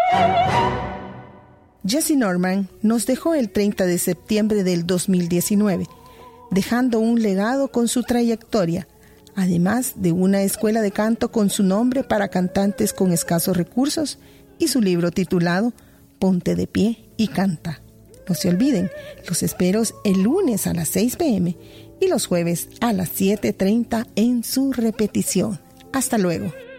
Jessye Norman nos dejó el 30 de septiembre del 2019, dejando un legado con su trayectoria, además de una escuela de canto con su nombre para cantantes con escasos recursos y su libro titulado Ponte de pie y canta. No se olviden, los espero el lunes a las 6 p.m. y los jueves a las 7:30 en su repetición. Hasta luego.